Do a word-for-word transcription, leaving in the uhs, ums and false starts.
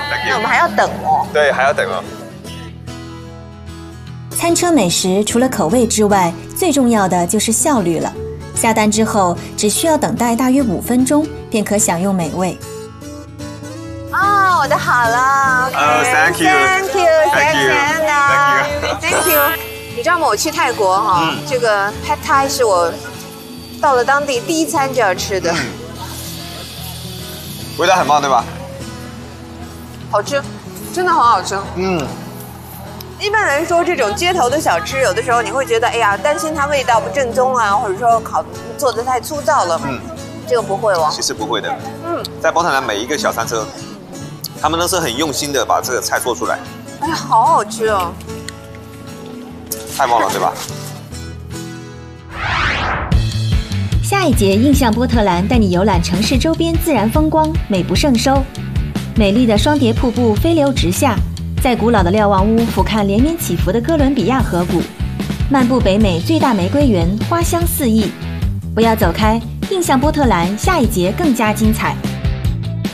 那我们还要等哦。 对，还要等哦。 餐车美食除了口味之外，最重要的就是效率了。下单之后，只需要等待大约五分钟，便可享用美味。 啊，我的好了。 哦 ，Thank you，Thank you，Thank you，Thank you。你知道吗？我去泰国哈，这个 Pad Thai 是我到了当地第一餐就要吃的。 味道很棒，对吧？ 好吃，真的很好吃。 嗯。 一般来说，这种街头的小吃，有的时候你会觉得，哎呀，担心它味道不正宗啊，或者说烤做的太粗糙了。嗯，这个不会哦。 其实不会的。嗯，在波特兰每一个小餐车，他们都是很用心的把这个菜做出来。 哎呀，好好吃哦！ 太棒了，对吧？ 下一节印象波特兰带你游览城市周边自然风光，美不胜收。美丽的双叠瀑布飞流直下。在古老的瞭望屋俯瞰连绵起伏的哥伦比亚河谷，漫步北美最大玫瑰园，花香四溢。不要走开，印象波特兰下一节更加精彩。